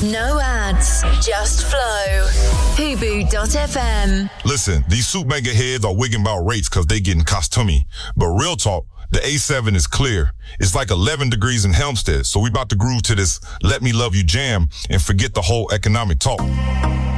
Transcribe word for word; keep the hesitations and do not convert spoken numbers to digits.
No ads, just flow. Fubu dot f m. Listen, these suit maker heads are wigging about rates because they getting costumey. But real talk, the A seven is clear. It's like eleven degrees in Helmstead, so we about to groove to this Let Me Love You jam and forget the whole economic talk.